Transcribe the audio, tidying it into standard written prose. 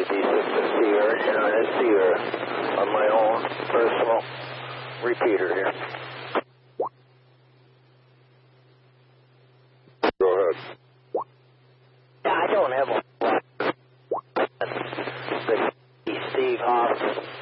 Sierra, Internet Sierra, on my own personal repeater here. Go ahead. I don't have a lot. The Steve Hoff